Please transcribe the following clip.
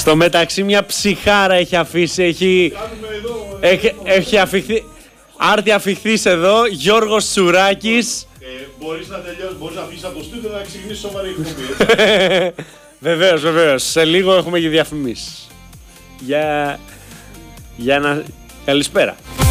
Στο μεταξύ μια ψυχάρα έχει αφήσει, έχει αφηχθεί. Άρτη αφηχθείς εδώ, Γιώργος Τσουράκης. Μπορείς να τελειώσεις, μπορείς να αφήσεις από το στούντιο να ξεκινήσεις σοβαρή εκπομπή. Βεβαίως. Σε λίγο έχουμε και διαφημίσεις. Καλησπέρα.